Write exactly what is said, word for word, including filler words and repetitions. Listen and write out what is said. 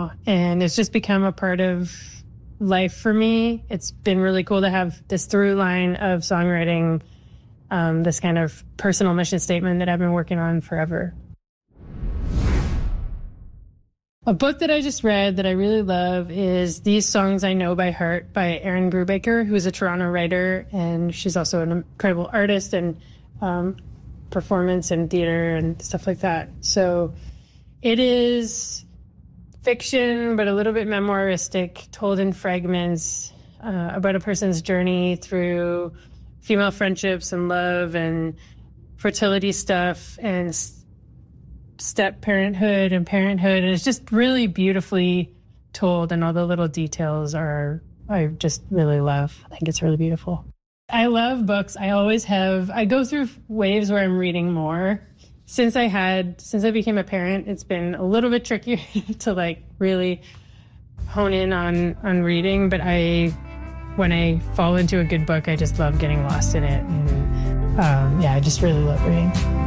now. And it's just become a part of life for me. It's been really cool to have this through line of songwriting, um, this kind of personal mission statement that I've been working on forever. A book that I just read that I really love is These Songs I Know by Heart by Erin Brubaker, who's a Toronto writer, and she's also an incredible artist and um, performance and theater and stuff like that. So it is fiction, but a little bit memoiristic, told in fragments uh, about a person's journey through female friendships and love and fertility stuff and step parenthood and parenthood. And it's just really beautifully told, and all the little details are, I just really love. I think it's really beautiful. I love books. I always have. I go through waves where I'm reading more. Since I had, since I became a parent, it's been a little bit trickier to like really hone in on, on reading. But I, when I fall into a good book, I just love getting lost in it. And um, yeah, I just really love reading.